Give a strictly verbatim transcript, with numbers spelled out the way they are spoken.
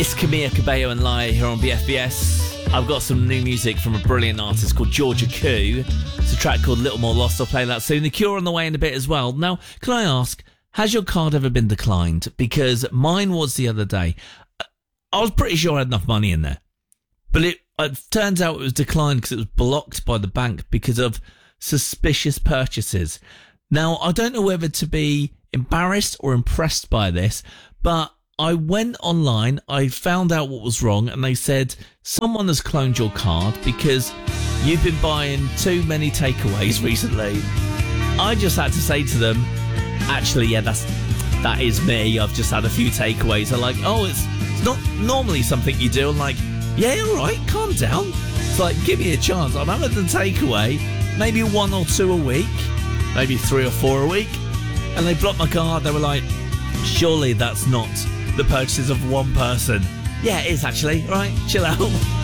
It's Camila Cabello and Laia here on B F B S. I've got some new music from a brilliant artist called Georgia Koo. It's a track called Little More Lost. I'll play that soon. The Cure on the way in a bit as well. Now, can I ask, has your card ever been declined? Because mine was the other day. I was pretty sure I had enough money in there. But it, it turns out it was declined because it was blocked by the bank because of suspicious purchases. Now, I don't know whether to be embarrassed or impressed by this, but I went online, I found out what was wrong, and they said someone has cloned your card because you've been buying too many takeaways recently. I just had to say to them, actually, yeah, that's that is me. I've just had a few takeaways. They're like, oh, it's, it's not normally something you do. I'm like, yeah, all right, calm down. It's like, give me a chance. I'm having the takeaway, maybe one or two a week, maybe three or four a week. And they blocked my card. They were like, surely that's not the purchases of one person. Yeah, it is actually. All right, chill out.